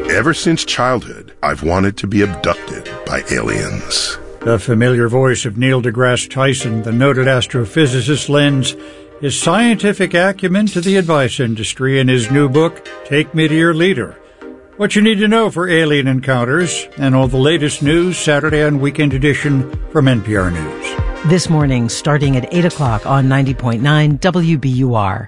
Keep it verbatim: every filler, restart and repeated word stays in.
Ever since childhood, I've wanted to be abducted by aliens. The familiar voice of Neil deGrasse Tyson, the noted astrophysicist, lends his scientific acumen to the advice industry in his new book, Take Me to Your Leader. What you need to know for alien encounters and all the latest news Saturday on Weekend Edition from N P R News. This morning, starting at eight o'clock on ninety point nine W B U R.